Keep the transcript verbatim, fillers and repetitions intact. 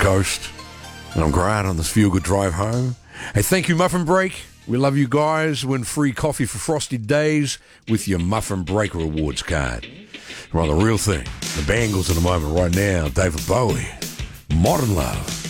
coast. And I'm Grant on this feel-good drive home. Hey, thank you, Muffin Break. We love you guys. Win free coffee for frosty days with your Muffin Break rewards card. We're on the real thing. The Bangles in a moment right now. David Bowie. Modern Love.